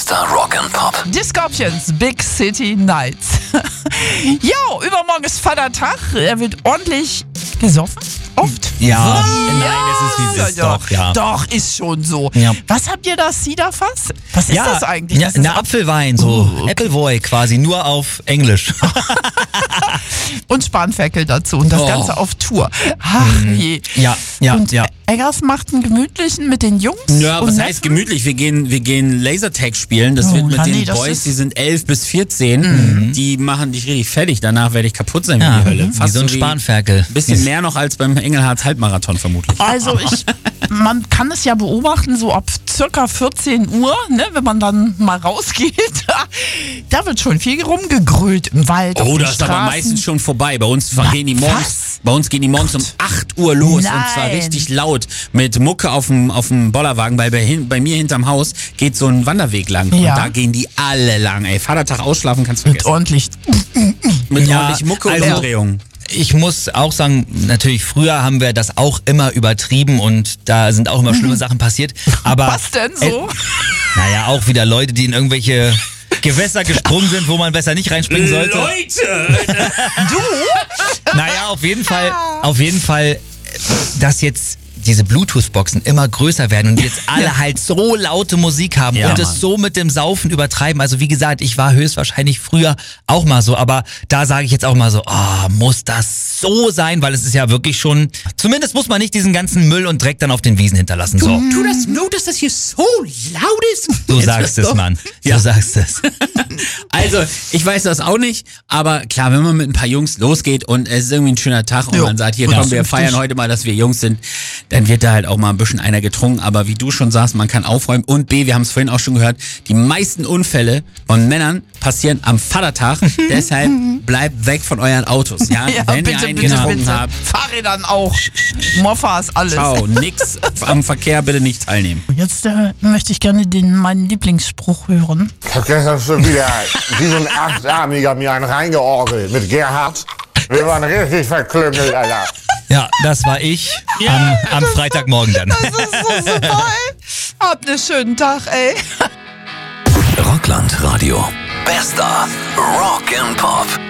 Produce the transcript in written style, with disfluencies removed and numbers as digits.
Bester Rock and Pop. Die Scorpions, Big City Nights. Jo, übermorgen ist Vatertag. Er wird ordentlich gesoffen. Oft? Ja. Nein, es ist wie es ist. Doch, ja. Doch, ist schon so. Ja. Was habt ihr da? Ciderfass? Was ist das eigentlich? Ja, Das ist eine Apfelwein, so Appleboy quasi, nur auf Englisch. und Spanferkel dazu und das Ganze auf Tour. Ach je. Ja, und ja. Eggers macht einen gemütlichen mit den Jungs. Ja, was und heißt gemütlich? Wir gehen Lasertag spielen. Das wird mit den Boys, die sind 11 bis 14. Die machen dich richtig fertig. Danach werde ich kaputt sein wie die Hölle. Wie so ein Spanferkel. Ein bisschen mehr noch als beim Engelhardt Halbmarathon vermutlich. Also man kann es ja beobachten, so ab circa 14 Uhr, ne, wenn man dann mal rausgeht, da wird schon viel rumgegrölt im Wald. Oh, das ist aber meistens schon vorbei. Bei uns gehen die morgens um 8 Uhr los. Nein. Und zwar richtig laut mit Mucke auf dem Bollerwagen, weil bei mir hinterm Haus geht so ein Wanderweg lang. Ja. Und da gehen die alle lang. Ey, Vatertag ausschlafen kannst du Mit vergessen. ordentlich. Mit Ja, ordentlich Mucke und also- Umdrehung. Ich muss auch sagen, natürlich früher haben wir das auch immer übertrieben und da sind auch immer schlimme Sachen passiert. Aber Was denn so? naja, auch wieder Leute, die in irgendwelche Gewässer gesprungen sind, wo man besser nicht reinspringen sollte. Leute! Naja, auf jeden Fall, dass jetzt diese Bluetooth-Boxen immer größer werden und jetzt alle halt so laute Musik haben Ja, und Mann. es so mit dem Saufen übertreiben. Also wie gesagt, ich war höchstwahrscheinlich früher auch mal so, aber da sage ich jetzt auch mal so, muss das so sein? Weil es ist ja wirklich schon, zumindest muss man nicht diesen ganzen Müll und Dreck dann auf den Wiesen hinterlassen. So, Du das nur, dass das hier so laut ist? du sagst es, Mann. Ja. Du sagst es. Also, ich weiß das auch nicht, aber klar, wenn man mit ein paar Jungs losgeht und es ist irgendwie ein schöner Tag und Jo. man sagt, hier Ja. komm, wir feiern heute mal, dass wir Jungs sind, dann wird da halt auch mal ein bisschen einer getrunken, aber wie du schon sagst, man kann aufräumen und B, wir haben es vorhin auch schon gehört, die meisten Unfälle von Männern passieren am Vatertag, deshalb bleibt weg von euren Autos, ja? Ja, Wenn ihr bitte, einen bitte, getrunken bitte. habt, Fahrrädern auch. Moffas, alles. ciao, nix am Verkehr bitte nicht teilnehmen. Jetzt möchte ich gerne meinen Lieblingsspruch hören. Ich hab gestern schon wieder wie so ein Achtarmiger mir einen reingeorgelt mit Gerhard. Wir waren richtig verklüngelt, Alter. Ja, das war ich am Freitagmorgen dann. Das ist so super, ey. Habt einen schönen Tag, ey. Rockland Radio. Bester Rock and Pop.